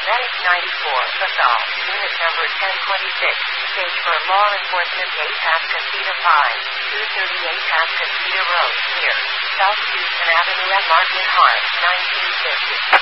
Medic 94, LaSalle, Unit number 1026, stage for law enforcement 8 Pascasita 5, 238 Pascasita Road, near South Houston Avenue at Martin Hart, 1950.